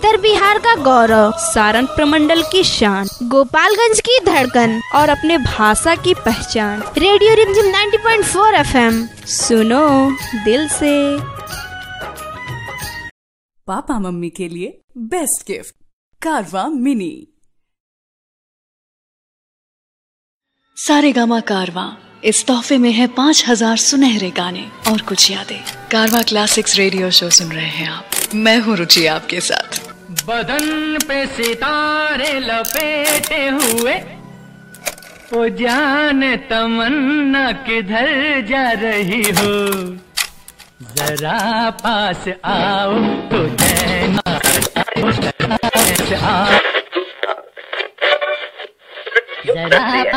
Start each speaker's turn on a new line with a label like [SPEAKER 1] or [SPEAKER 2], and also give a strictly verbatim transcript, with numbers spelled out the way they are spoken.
[SPEAKER 1] उत्तर बिहार का गौरव, सारण प्रमंडल की शान, गोपालगंज की धड़कन और अपने भाषा की पहचान। रेडियो रिमझिम नब्बे पॉइंट चार एफएम, सुनो दिल से।
[SPEAKER 2] पापा मम्मी के लिए बेस्ट गिफ्ट कारवा मिनी।
[SPEAKER 3] सारेगामा कारवा, इस तोहफे में है पाँच हजार सुनहरे गाने और कुछ यादें। कारवा क्लासिक्स रेडियो शो सुन रहे हैं आप, मैं हूँ रुचि आपके साथ।
[SPEAKER 4] बदन पे सितारे लपेटे हुए, ओ जाने तमन्ना किधर जा रही हो, जरा पास आओ तो कहना आओ, जरा